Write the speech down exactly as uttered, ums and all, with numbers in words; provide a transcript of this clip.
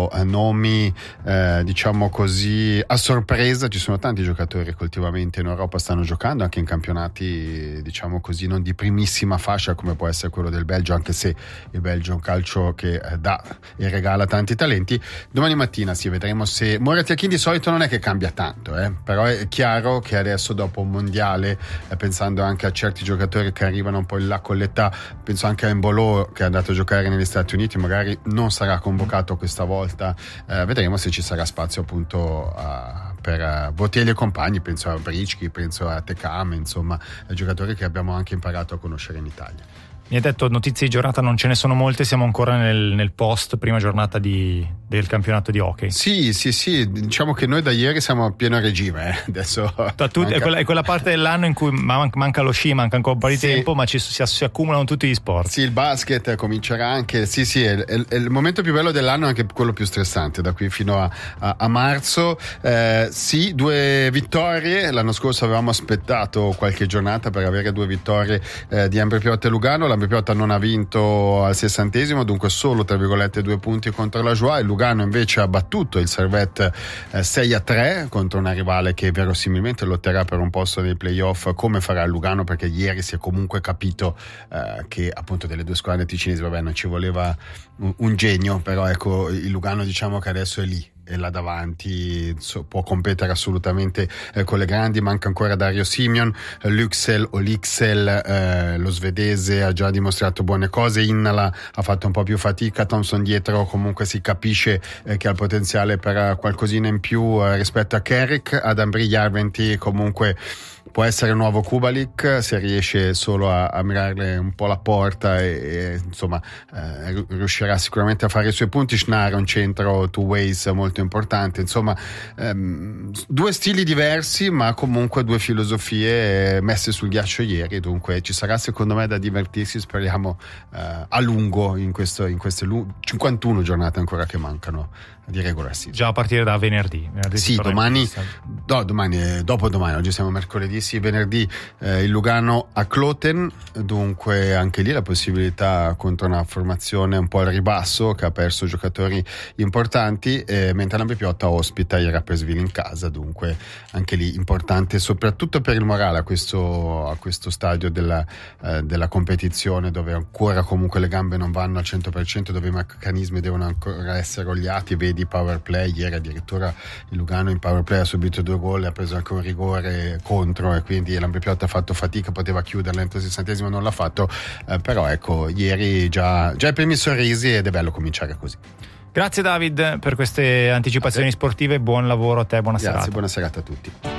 ecco, nomi eh, diciamo così a sorpresa. Ci sono tanti giocatori che ultimamente in Europa stanno giocando anche in campionati diciamo così non di primissima fascia come può essere quello del Belgio, anche se il Belgio è un calcio che eh, dà e regala tanti talenti. Domani mattina si vedremo se Mourad Yakin di solito non è che cambia tanto, eh, però è chiaro che adesso dopo un mondiale, eh, pensando anche a certi giocatori che arrivano un po' in là con l'età, penso anche a Embolo che è andato a giocare negli Stati Uniti, magari non sarà convocato questa volta, eh, vedremo se ci sarà spazio appunto a, per uh, Botelli e compagni, penso a Bricchi, penso a Tekam, insomma giocatori che abbiamo anche imparato a conoscere in Italia. Mi hai detto notizie di giornata non ce ne sono molte, siamo ancora nel, nel post prima giornata di, del campionato di hockey. Sì, sì, sì, diciamo che noi da ieri siamo a pieno regime, eh. Adesso tu, manca... è, quella, è quella parte dell'anno in cui man- manca lo sci, manca ancora un po' di sì. tempo, ma ci, si, si accumulano tutti gli sport. Sì, il basket comincerà anche, sì sì, è, è, è il momento più bello dell'anno, anche quello più stressante, da qui fino a, a, a marzo. Eh, sì, due vittorie, l'anno scorso avevamo aspettato qualche giornata per avere due vittorie eh, di Ambri Piotta e Lugano. Ambri Piotta non ha vinto al sessantesimo, dunque solo tra virgolette due punti contro la Joie. Il Lugano invece ha battuto il Servette eh, sei a tre contro una rivale che verosimilmente lotterà per un posto nei playoff, come farà il Lugano, perché ieri si è comunque capito eh, che appunto delle due squadre ticinesi, vabbè, non ci voleva un, un genio, però ecco, il Lugano diciamo che adesso è lì e là davanti so, può competere assolutamente eh, con le grandi. Manca ancora Dario Simeon, eh, Luxel o Lixel, eh, lo svedese ha già dimostrato buone cose, Innala ha fatto un po' più fatica, Thompson dietro comunque si capisce eh, che ha il potenziale per qualcosina in più eh, rispetto a Carrick. Ad Ambri Järventie comunque può essere il nuovo Kubalik se riesce solo a, a mirarle un po' la porta e, e insomma eh, riuscirà sicuramente a fare i suoi punti. Schnarr è un centro two ways molto importante, insomma ehm, due stili diversi ma comunque due filosofie messe sul ghiaccio ieri, dunque ci sarà secondo me da divertirsi, speriamo eh, a lungo in, questo, in queste lu- cinquantuno giornate ancora che mancano di regular season. Già a partire da venerdì, venerdì sì, domani, no, domani eh, dopo domani, oggi siamo mercoledì, sì, venerdì eh, il Lugano a Kloten, dunque anche lì la possibilità contro una formazione un po' al ribasso che ha perso giocatori importanti, eh, mentre l'Ambri Piotta ospita il Rapperswil in casa, dunque anche lì importante soprattutto per il morale a questo, a questo stadio della, eh, della competizione, dove ancora comunque le gambe non vanno al cento per cento, dove i meccanismi devono ancora essere oliati. Vedi power play, ieri addirittura il Lugano in power play ha subito due gol, ha preso anche un rigore contro e quindi l'Ambri Piotta ha fatto fatica, poteva chiuderla entro il sessantesimo, non l'ha fatto, eh, però ecco, ieri già, già i primi sorrisi ed è bello cominciare così. Grazie David per queste anticipazioni sportive, buon lavoro a te, buona Grazie, serata. buona serata a tutti.